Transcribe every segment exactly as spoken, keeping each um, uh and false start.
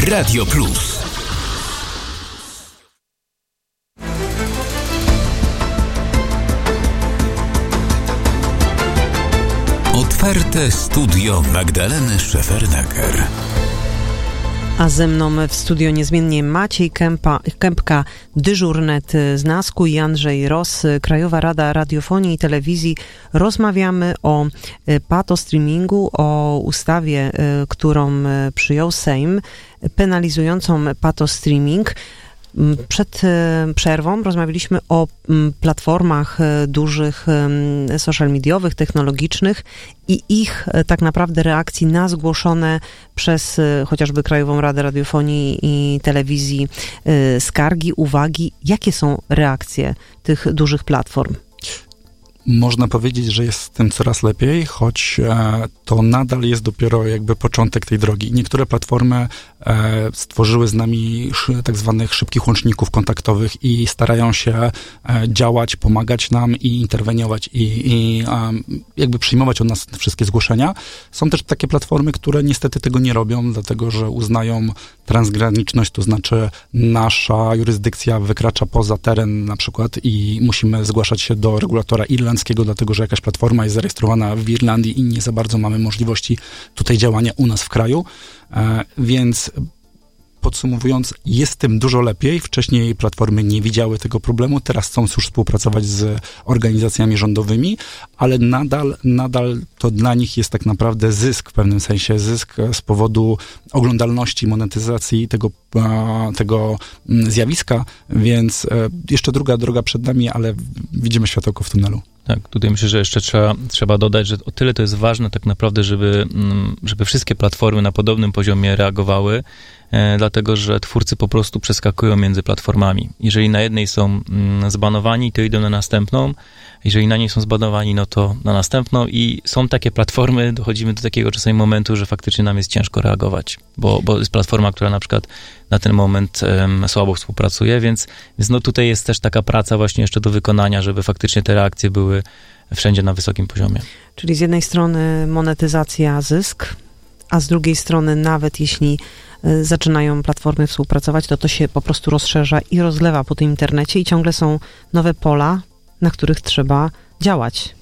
Radio Plus. Otwarte studio Magdaleny Szefernaker. A ze mną w studio niezmiennie Maciej Kępa, Kępka, dyżurnet z NASK-u i Andrzej Ross, Krajowa Rada Radiofonii i Telewizji. Rozmawiamy o patostreamingu, o ustawie, którą przyjął Sejm, penalizującą patostreaming. Przed przerwą rozmawialiśmy o platformach dużych social mediowych, technologicznych i ich tak naprawdę reakcji na zgłoszone przez chociażby Krajową Radę Radiofonii i Telewizji skargi, uwagi. Jakie są reakcje tych dużych platform? Można powiedzieć, że jest z tym coraz lepiej, choć e, to nadal jest dopiero jakby początek tej drogi. Niektóre platformy e, stworzyły z nami sz, tak zwanych szybkich łączników kontaktowych i starają się e, działać, pomagać nam i interweniować i, i e, jakby przyjmować od nas wszystkie zgłoszenia. Są też takie platformy, które niestety tego nie robią, dlatego że uznają transgraniczność, to znaczy nasza jurysdykcja wykracza poza teren na przykład i musimy zgłaszać się do regulatora irlandzkiego, dlatego że jakaś platforma jest zarejestrowana w Irlandii i nie za bardzo mamy możliwości tutaj działania u nas w kraju, e, więc podsumowując, jest tym dużo lepiej. Wcześniej platformy nie widziały tego problemu, teraz chcą już współpracować z organizacjami rządowymi, ale nadal, nadal to dla nich jest tak naprawdę zysk w pewnym sensie, zysk z powodu oglądalności, monetyzacji tego, tego zjawiska, więc jeszcze druga droga przed nami, ale widzimy światełko w tunelu. Tak, tutaj myślę, że jeszcze trzeba, trzeba dodać, że o tyle to jest ważne tak naprawdę, żeby, żeby wszystkie platformy na podobnym poziomie reagowały, e, dlatego, że twórcy po prostu przeskakują między platformami. Jeżeli na jednej są mm, zbanowani, to idą na następną, jeżeli na niej są zbanowani, no to na następną i są takie platformy, dochodzimy do takiego czasami momentu, że faktycznie nam jest ciężko reagować, bo, bo jest platforma, która na przykład na ten moment um, słabo współpracuje, więc, więc no tutaj jest też taka praca właśnie jeszcze do wykonania, żeby faktycznie te reakcje były wszędzie na wysokim poziomie. Czyli z jednej strony monetyzacja, zysk, a z drugiej strony nawet jeśli y, zaczynają platformy współpracować, to to się po prostu rozszerza i rozlewa po tym internecie i ciągle są nowe pola, na których trzeba działać.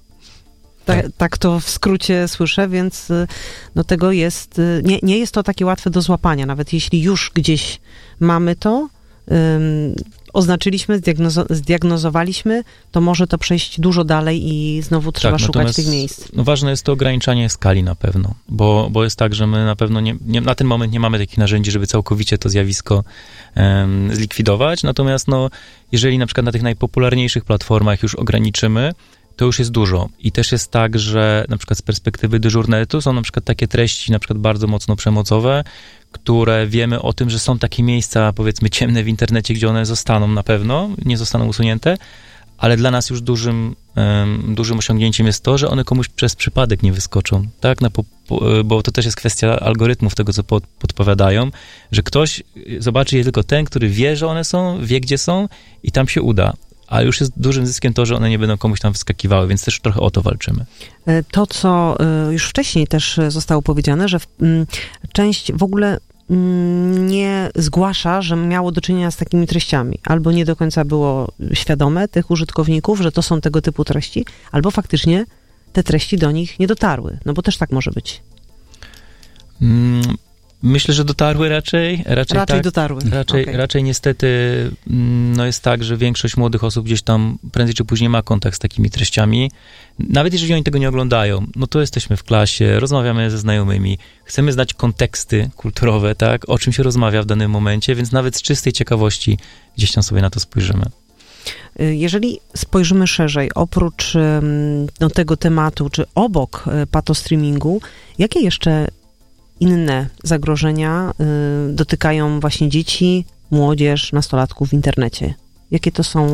Tak, tak to w skrócie słyszę, więc no tego jest, nie, nie jest to takie łatwe do złapania, nawet jeśli już gdzieś mamy to, um, oznaczyliśmy, zdiagnozo- zdiagnozowaliśmy, to może to przejść dużo dalej i znowu trzeba tak, szukać tych miejsc. No ważne jest to ograniczanie skali na pewno, bo, bo jest tak, że my na pewno nie, nie, na ten moment nie mamy takich narzędzi, żeby całkowicie to zjawisko um, zlikwidować, natomiast no, jeżeli na przykład na tych najpopularniejszych platformach już ograniczymy, to już jest dużo. I też jest tak, że na przykład z perspektywy dyżurnetu są na przykład takie treści na przykład bardzo mocno przemocowe, które wiemy o tym, że są takie miejsca, powiedzmy, ciemne w internecie, gdzie one zostaną na pewno, nie zostaną usunięte, ale dla nas już dużym, um, dużym osiągnięciem jest to, że one komuś przez przypadek nie wyskoczą, tak? Na po, po, bo to też jest kwestia algorytmów tego, co pod, podpowiadają, że ktoś zobaczy je tylko ten, który wie, że one są, wie, gdzie są i tam się uda. A już jest dużym zyskiem to, że one nie będą komuś tam wyskakiwały, więc też trochę o to walczymy. To, co już wcześniej też zostało powiedziane, że część w ogóle nie zgłasza, że miało do czynienia z takimi treściami. Albo nie do końca było świadome tych użytkowników, że to są tego typu treści, albo faktycznie te treści do nich nie dotarły. No bo też tak może być. Hmm. Myślę, że dotarły raczej. Raczej, raczej tak, dotarły. Raczej, okay. raczej niestety no jest tak, że większość młodych osób gdzieś tam prędzej czy później ma kontakt z takimi treściami. Nawet jeżeli oni tego nie oglądają, no to jesteśmy w klasie, rozmawiamy ze znajomymi, chcemy znać konteksty kulturowe, tak, o czym się rozmawia w danym momencie, więc nawet z czystej ciekawości gdzieś tam sobie na to spojrzymy. Jeżeli spojrzymy szerzej, oprócz no, tego tematu, czy obok patostreamingu, jakie jeszcze inne zagrożenia y, dotykają właśnie dzieci, młodzież, nastolatków w internecie? Jakie to są